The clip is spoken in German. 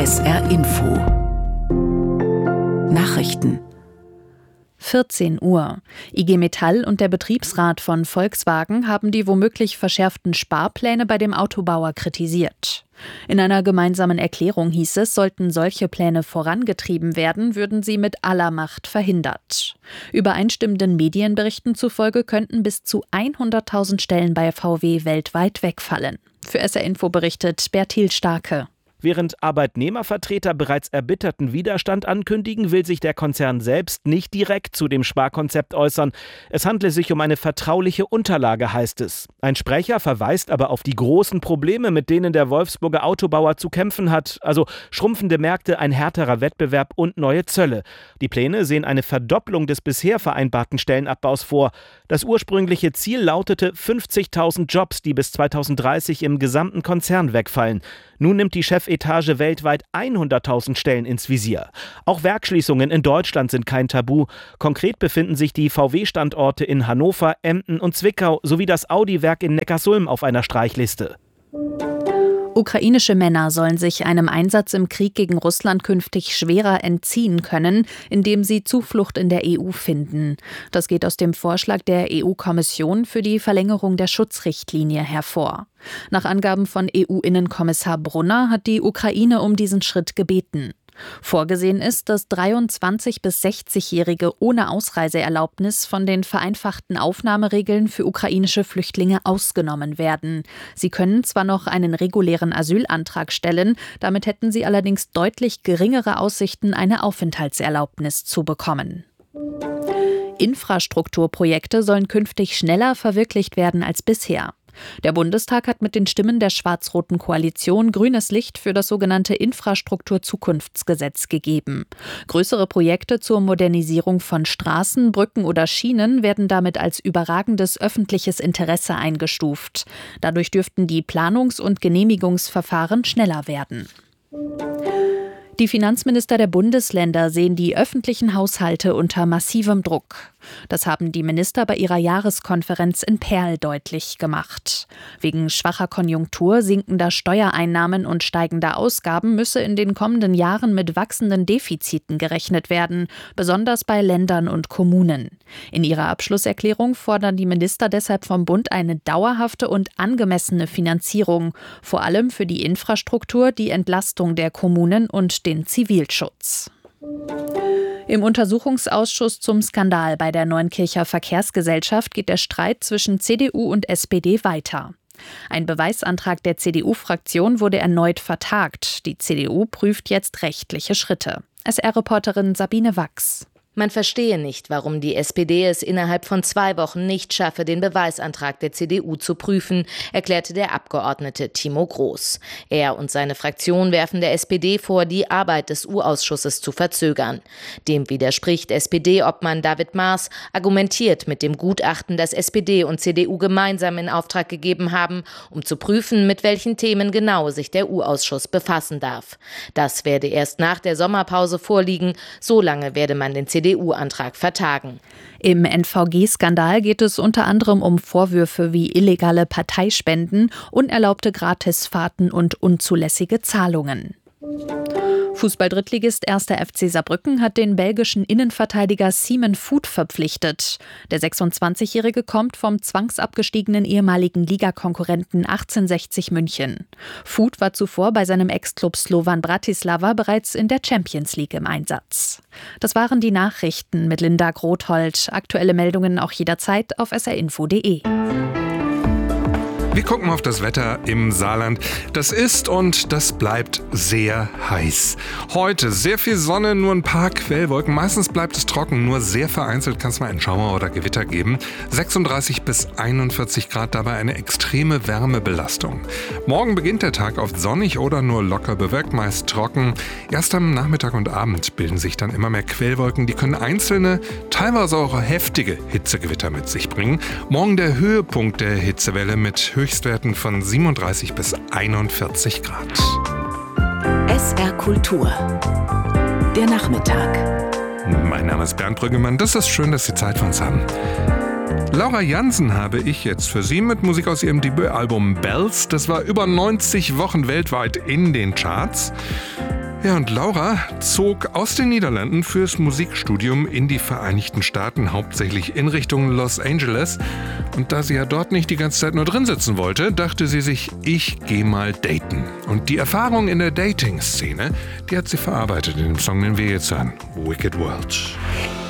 SR Info Nachrichten 14 Uhr. IG Metall und der Betriebsrat von Volkswagen haben die womöglich verschärften Sparpläne bei dem Autobauer kritisiert. In einer gemeinsamen Erklärung hieß es, sollten solche Pläne vorangetrieben werden, würden sie mit aller Macht verhindert. Übereinstimmenden Medienberichten zufolge könnten bis zu 100.000 Stellen bei VW weltweit wegfallen. Für SR Info berichtet Bertil Starke. Während Arbeitnehmervertreter bereits erbitterten Widerstand ankündigen, will sich der Konzern selbst nicht direkt zu dem Sparkonzept äußern. Es handle sich um eine vertrauliche Unterlage, heißt es. Ein Sprecher verweist aber auf die großen Probleme, mit denen der Wolfsburger Autobauer zu kämpfen hat. Also schrumpfende Märkte, ein härterer Wettbewerb und neue Zölle. Die Pläne sehen eine Verdopplung des bisher vereinbarten Stellenabbaus vor. Das ursprüngliche Ziel lautete 50.000 Jobs, die bis 2030 im gesamten Konzern wegfallen. Nun nimmt die Chefetage weltweit 100.000 Stellen ins Visier. Auch Werksschließungen in Deutschland sind kein Tabu. Konkret befinden sich die VW-Standorte in Hannover, Emden und Zwickau sowie das Audi-Werk in Neckarsulm auf einer Streichliste. Ukrainische Männer sollen sich einem Einsatz im Krieg gegen Russland künftig schwerer entziehen können, indem sie Zuflucht in der EU finden. Das geht aus dem Vorschlag der EU-Kommission für die Verlängerung der Schutzrichtlinie hervor. Nach Angaben von EU-Innenkommissar Brunner hat die Ukraine um diesen Schritt gebeten. Vorgesehen ist, dass 23- bis 60-Jährige ohne Ausreiseerlaubnis von den vereinfachten Aufnahmeregeln für ukrainische Flüchtlinge ausgenommen werden. Sie können zwar noch einen regulären Asylantrag stellen, damit hätten sie allerdings deutlich geringere Aussichten, eine Aufenthaltserlaubnis zu bekommen. Infrastrukturprojekte sollen künftig schneller verwirklicht werden als bisher. Der Bundestag hat mit den Stimmen der schwarz-roten Koalition grünes Licht für das sogenannte Infrastrukturzukunftsgesetz gegeben. Größere Projekte zur Modernisierung von Straßen, Brücken oder Schienen werden damit als überragendes öffentliches Interesse eingestuft. Dadurch dürften die Planungs- und Genehmigungsverfahren schneller werden. Die Finanzminister der Bundesländer sehen die öffentlichen Haushalte unter massivem Druck. Das haben die Minister bei ihrer Jahreskonferenz in Perl deutlich gemacht. Wegen schwacher Konjunktur, sinkender Steuereinnahmen und steigender Ausgaben müsse in den kommenden Jahren mit wachsenden Defiziten gerechnet werden, besonders bei Ländern und Kommunen. In ihrer Abschlusserklärung fordern die Minister deshalb vom Bund eine dauerhafte und angemessene Finanzierung, vor allem für die Infrastruktur, die Entlastung der Kommunen und den Zivilschutz. Im Untersuchungsausschuss zum Skandal bei der Neunkircher Verkehrsgesellschaft geht der Streit zwischen CDU und SPD weiter. Ein Beweisantrag der CDU-Fraktion wurde erneut vertagt. Die CDU prüft jetzt rechtliche Schritte. SR-Reporterin Sabine Wachs. Man verstehe nicht, warum die SPD es innerhalb von 2 Wochen nicht schaffe, den Beweisantrag der CDU zu prüfen, erklärte der Abgeordnete Timo Groß. Er und seine Fraktion werfen der SPD vor, die Arbeit des U-Ausschusses zu verzögern. Dem widerspricht SPD-Obmann David Maas, argumentiert mit dem Gutachten, das SPD und CDU gemeinsam in Auftrag gegeben haben, um zu prüfen, mit welchen Themen genau sich der U-Ausschuss befassen darf. Das werde erst nach der Sommerpause vorliegen, solange werde man den CDU-Antrag vertagen. Im NVG-Skandal geht es unter anderem um Vorwürfe wie illegale Parteispenden, unerlaubte Gratisfahrten und unzulässige Zahlungen. Fußball-Drittligist 1. FC Saarbrücken hat den belgischen Innenverteidiger Simon Voet verpflichtet. Der 26-Jährige kommt vom zwangsabgestiegenen ehemaligen Ligakonkurrenten 1860 München. Voet war zuvor bei seinem Ex-Club Slovan Bratislava bereits in der Champions League im Einsatz. Das waren die Nachrichten mit Linda Grothold. Aktuelle Meldungen auch jederzeit auf srinfo.de. Wir gucken auf das Wetter im Saarland. Das ist und das bleibt sehr heiß. Heute sehr viel Sonne, nur ein paar Quellwolken. Meistens bleibt es trocken, nur sehr vereinzelt kann es mal einen Schauer oder Gewitter geben. 36 bis 41 Grad, dabei eine extreme Wärmebelastung. Morgen beginnt der Tag oft sonnig oder nur locker bewölkt, meist trocken. Erst am Nachmittag und Abend bilden sich dann immer mehr Quellwolken. Die können einzelne, teilweise auch heftige Hitzegewitter mit sich bringen. Morgen der Höhepunkt der Hitzewelle mit Höchstwerten von 37 bis 41 Grad. SR Kultur. Der Nachmittag. Mein Name ist Bernd Brüggemann. Das ist schön, dass Sie Zeit für uns haben. Laura Jansen habe ich jetzt für Sie mit Musik aus ihrem Debütalbum Bells. Das war über 90 Wochen weltweit in den Charts. Ja, und Laura zog aus den Niederlanden fürs Musikstudium in die Vereinigten Staaten, hauptsächlich in Richtung Los Angeles. Und da sie ja dort nicht die ganze Zeit nur drin sitzen wollte, dachte sie sich, ich gehe mal daten. Und die Erfahrung in der Dating-Szene, die hat sie verarbeitet in dem Song, den wir jetzt hören, Wicked World.